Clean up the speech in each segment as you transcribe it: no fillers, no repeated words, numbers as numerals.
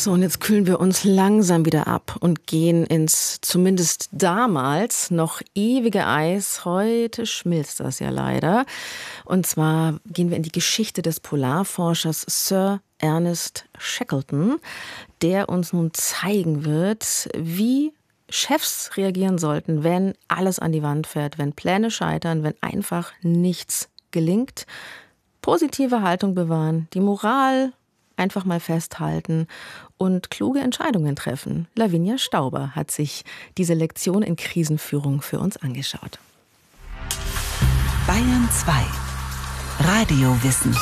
So, und jetzt kühlen wir uns langsam wieder ab und gehen ins zumindest damals noch ewige Eis. Heute schmilzt das ja leider. Und zwar gehen wir in die Geschichte des Polarforschers Sir Ernest Shackleton, der uns nun zeigen wird, wie Chefs reagieren sollten, wenn alles an die Wand fährt, wenn Pläne scheitern, wenn einfach nichts gelingt. Positive Haltung bewahren, die Moral einfach mal festhalten und kluge Entscheidungen treffen. Lavinia Stauber hat sich diese Lektion in Krisenführung für uns angeschaut. Bayern 2 Radiowissen.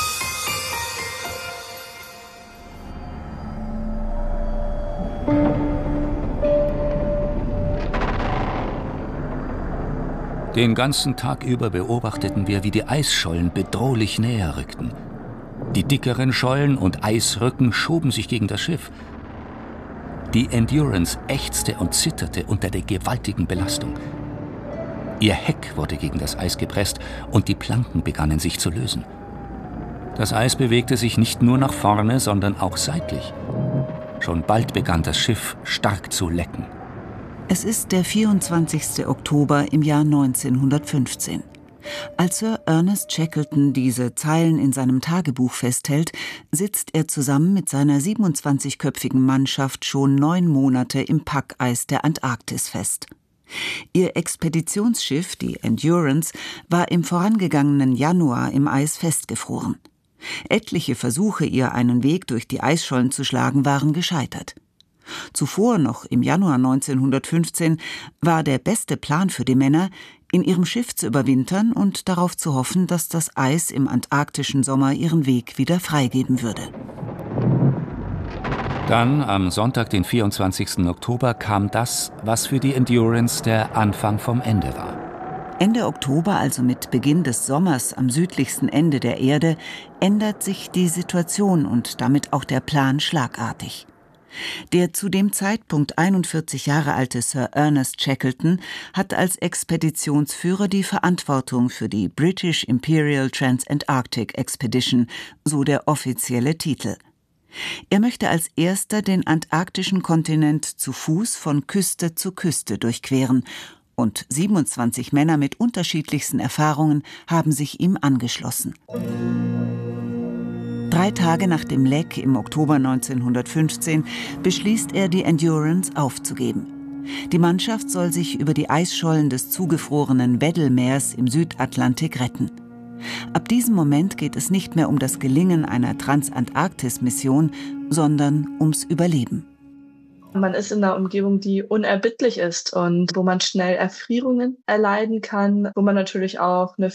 Den ganzen Tag über beobachteten wir, wie die Eisschollen bedrohlich näher rückten. Die dickeren Schollen und Eisrücken schoben sich gegen das Schiff. Die Endurance ächzte und zitterte unter der gewaltigen Belastung. Ihr Heck wurde gegen das Eis gepresst und die Planken begannen sich zu lösen. Das Eis bewegte sich nicht nur nach vorne, sondern auch seitlich. Schon bald begann das Schiff stark zu lecken. Es ist der 24. Oktober im Jahr 1915. Als Sir Ernest Shackleton diese Zeilen in seinem Tagebuch festhält, sitzt er zusammen mit seiner 27-köpfigen Mannschaft schon 9 Monate im Packeis der Antarktis fest. Ihr Expeditionsschiff, die Endurance, war im vorangegangenen Januar im Eis festgefroren. Etliche Versuche, ihr einen Weg durch die Eisschollen zu schlagen, waren gescheitert. Zuvor, noch im Januar 1915, war der beste Plan für die Männer, in ihrem Schiff zu überwintern und darauf zu hoffen, dass das Eis im antarktischen Sommer ihren Weg wieder freigeben würde. Dann, am Sonntag, den 24. Oktober, kam das, was für die Endurance der Anfang vom Ende war. Ende Oktober, also mit Beginn des Sommers am südlichsten Ende der Erde, ändert sich die Situation und damit auch der Plan schlagartig. Der zu dem Zeitpunkt 41 Jahre alte Sir Ernest Shackleton hat als Expeditionsführer die Verantwortung für die British Imperial Transantarctic Expedition, so der offizielle Titel. Er möchte als erster den antarktischen Kontinent zu Fuß von Küste zu Küste durchqueren, und 27 Männer mit unterschiedlichsten Erfahrungen haben sich ihm angeschlossen. 3 Tage nach dem Leck im Oktober 1915 beschließt er, die Endurance aufzugeben. Die Mannschaft soll sich über die Eisschollen des zugefrorenen Weddell-Meers im Südatlantik retten. Ab diesem Moment geht es nicht mehr um das Gelingen einer Transantarktis-Mission, sondern ums Überleben. Man ist in einer Umgebung, die unerbittlich ist und wo man schnell Erfrierungen erleiden kann, wo man natürlich auch eine